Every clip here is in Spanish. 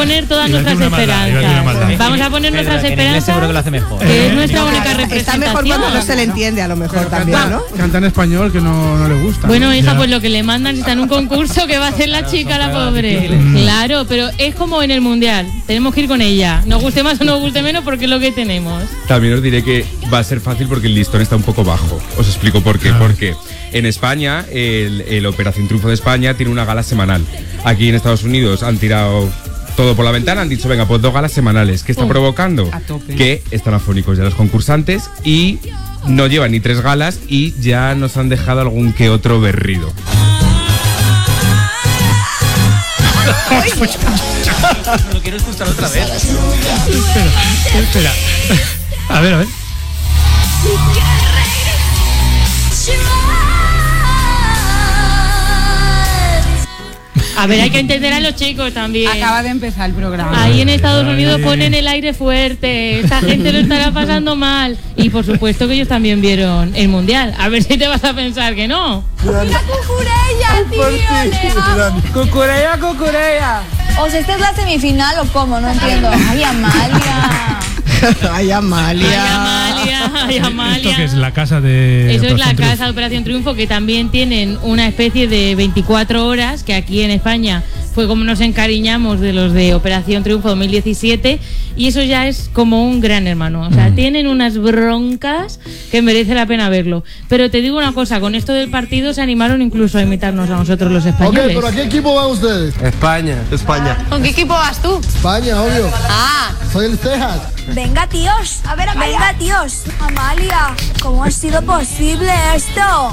poner todas nuestras esperanzas. Vamos a poner nuestras esperanzas. Seguro que lo hace mejor. Que es nuestra única representación. Está mejor cuando no se le entiende, a lo mejor también, ¿no? Canta en español que no le gusta. Bueno, hija, pues lo que le mandan está en un concurso que va a hacer la chica, la pobre. Claro, pero es como en el mundial. Tenemos que ir con ella. Nos guste más o nos guste menos porque es lo que tenemos. También os diré que va a ser fácil porque el listón está un poco bajo. Os explico por qué. Porque en España, el Operación Triunfo de España tiene una gala semanal. Aquí en Estados Unidos han tirado todo por la ventana, han dicho, venga, pues 2 galas semanales. ¿Qué está provocando? Que están afónicos ya los concursantes y no llevan ni 3 galas y ya nos han dejado algún que otro berrido. Lo quiero escuchar otra vez. Espera. A ver. A ver, hay que entender a los chicos también. Acaba de empezar el programa. Ahí en Estados Unidos ponen el aire fuerte. Esta gente lo estará pasando mal. Y por supuesto que ellos también vieron el mundial. A ver si te vas a pensar que no. ¡Mira Cucurella, tío! ¡Cucurella! O sea, ¿esta es la semifinal o cómo? No entiendo. ¡Ay, Amalia! Ay, Amalia. ¿Esto que es la casa de Eso es la Triunfo? casa de Operación Triunfo, que también tienen una especie de 24 horas, que aquí en España fue como nos encariñamos de los de Operación Triunfo 2017, y eso ya es como un gran hermano. O sea, tienen unas broncas que merece la pena verlo. Pero te digo una cosa, con esto del partido se animaron incluso a imitarnos a nosotros los españoles. Ok, ¿pero a qué equipo van ustedes? España. ¿Con qué equipo vas tú? España, obvio. Ah. Soy el Cejas. Venga, tíos. A ver, venga, tíos. Amalia, ¿cómo ha sido posible esto?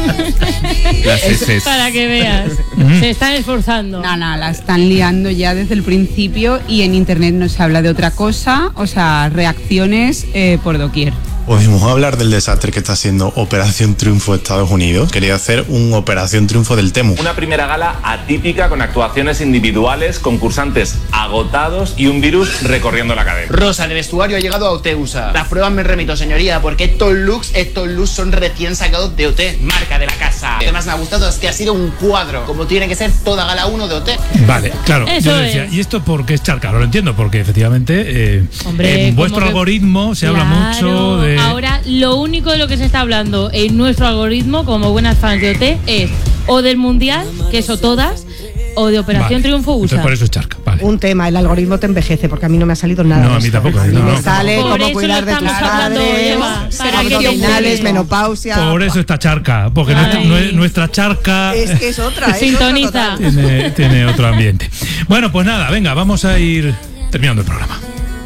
Las S. Para que veas. Se están esforzando. No, la están liando ya desde el principio y en internet no se habla de otra cosa, o sea, reacciones por doquier. ¿Podemos hablar del desastre que está haciendo Operación Triunfo Estados Unidos? Quería hacer un Operación Triunfo del Temu. Una primera gala atípica con actuaciones individuales, concursantes agotados y un virus recorriendo la cadena. Rosa, el vestuario ha llegado a Oteusa. Las pruebas me remito, señoría, porque estos looks son recién sacados de OT, marca de la casa. Además me ha gustado es que ha sido un cuadro, como tiene que ser toda gala 1 de OT. Vale, claro. Eso yo decía, es. ¿y esto por qué es charca? Lo entiendo, porque efectivamente Hombre, en vuestro como que- algoritmo se habla mucho de... Ahora, lo único de lo que se está hablando en nuestro algoritmo, como buenas fans de OT, es o del Mundial, que eso todas, o de Operación Triunfo USA. Entonces por eso es charca, vale. Un tema, el algoritmo te envejece, porque a mí no me ha salido nada. No, de a mí esto. tampoco. A mí No, me no. sale Por cómo eso cuidar lo de tus estamos hablando, padres, Eva, para que abdominales, te menopausia. Por eso está charca, porque Ay. nuestra charca Es que es otra, ¿eh? Sintoniza. tiene otro ambiente. Bueno, pues nada, venga, vamos a ir terminando el programa.